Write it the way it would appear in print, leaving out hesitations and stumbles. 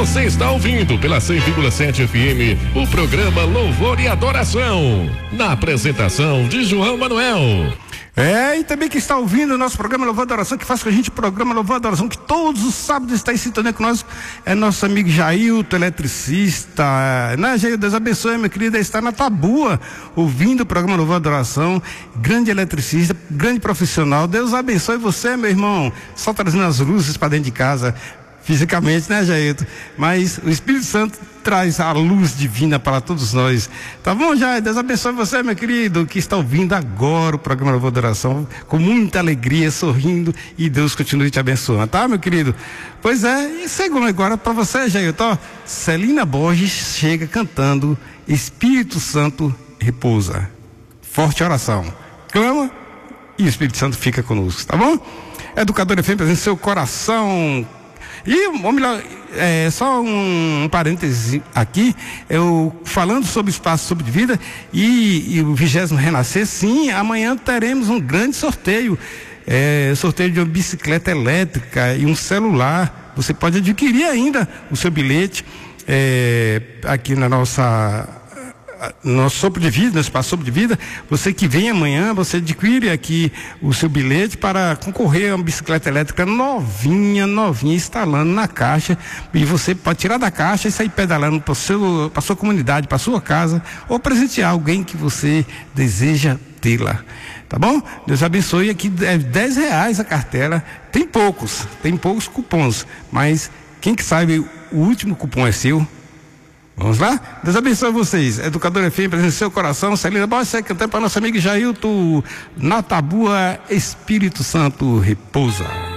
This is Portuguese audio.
Você está ouvindo pela 100,7 FM o programa Louvor e Adoração, na apresentação de João Manuel. E também que está ouvindo o nosso programa Louvor e Adoração, que faz com a gente o programa Louvor e Adoração, que todos os sábados está em sintonia com nós, é nosso amigo Jailton, eletricista, né, Jailton? Deus abençoe, meu querido, está na Tabua, ouvindo o programa Louvor e Adoração, grande eletricista, grande profissional. Deus abençoe você, meu irmão, só trazendo as luzes para dentro de casa, fisicamente, né, Jailton? Mas o Espírito Santo traz a luz divina para todos nós. Tá bom, Jair? Deus abençoe você, meu querido, que está ouvindo agora o programa Louvor e Adoração, com muita alegria, sorrindo, e Deus continue te abençoando, tá, meu querido? Pois é, e segundo agora para você, Jailton, Celina Borges chega cantando Espírito Santo repousa. Forte oração. Clama e o Espírito Santo fica conosco, tá bom? Educador FM presente em seu coração. E, melhor, só um parêntese aqui, eu falando sobre o Espaço Sobre de Vida e o 20º Renascer, sim, amanhã teremos um grande sorteio, sorteio de uma bicicleta elétrica e um celular. Você pode adquirir ainda o seu bilhete aqui na nosso Sopro de Vida, no Espaço Sopro de Vida. Você que vem amanhã, você adquire aqui o seu bilhete para concorrer a uma bicicleta elétrica novinha, instalando na caixa, e você pode tirar da caixa e sair pedalando para sua comunidade, para sua casa, ou presentear alguém que você deseja tê-la. Tá bom? Deus abençoe. Aqui é R$10 a cartela. Tem poucos cupons, mas quem que sabe o último cupom é seu. Vamos lá? Deus abençoe vocês. Educador FM, presente em seu coração. Celina Borges, você cantando para nosso amigo Jailton, na Tabua, Espírito Santo repousa.